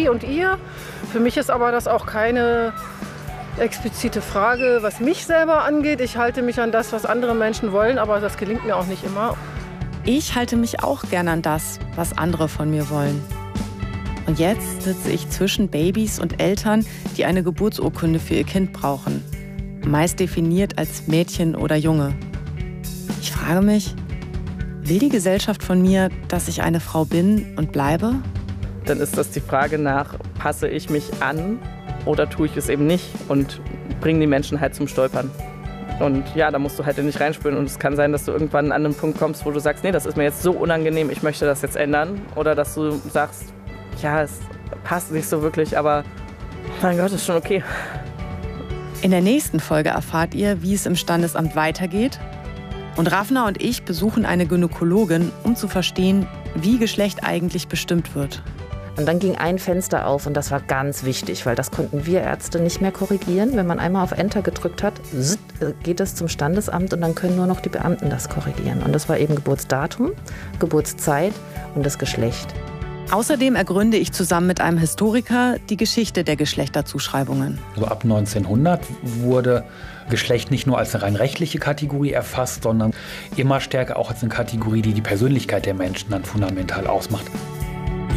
Sie und Ihr. Für mich ist aber das auch keine explizite Frage, was mich selber angeht. Ich halte mich an das, was andere Menschen wollen, aber das gelingt mir auch nicht immer. Ich halte mich auch gern an das, was andere von mir wollen. Und jetzt sitze ich zwischen Babys und Eltern, die eine Geburtsurkunde für ihr Kind brauchen. Meist definiert als Mädchen oder Junge. Ich frage mich, will die Gesellschaft von mir, dass ich eine Frau bin und bleibe? Dann ist das die Frage nach, passe ich mich an oder tue ich es eben nicht und bringe die Menschen halt zum Stolpern. Und ja, da musst du halt nicht reinspüren und es kann sein, dass du irgendwann an einen Punkt kommst, wo du sagst, nee, das ist mir jetzt so unangenehm, ich möchte das jetzt ändern. Oder dass du sagst, ja, es passt nicht so wirklich, aber mein Gott, ist schon okay. In der nächsten Folge erfahrt ihr, wie es im Standesamt weitergeht. Und Ravna und ich besuchen eine Gynäkologin, um zu verstehen, wie Geschlecht eigentlich bestimmt wird. Und dann ging ein Fenster auf und das war ganz wichtig, weil das konnten wir Ärzte nicht mehr korrigieren. Wenn man einmal auf Enter gedrückt hat, geht es zum Standesamt und dann können nur noch die Beamten das korrigieren. Und das war eben Geburtsdatum, Geburtszeit und das Geschlecht. Außerdem ergründe ich zusammen mit einem Historiker die Geschichte der Geschlechterzuschreibungen. Also ab 1900 wurde Geschlecht nicht nur als eine rein rechtliche Kategorie erfasst, sondern immer stärker auch als eine Kategorie, die die Persönlichkeit der Menschen dann fundamental ausmacht.